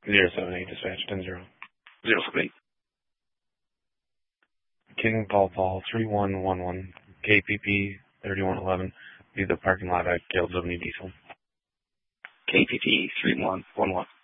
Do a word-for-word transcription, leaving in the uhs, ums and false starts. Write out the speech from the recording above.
zero seven eight, dispatch ten zero. zero seven eight. King Paul Paul three one one one, K P P thirty-one eleven, be the parking lot at Gale W Diesel. K P P three one one one.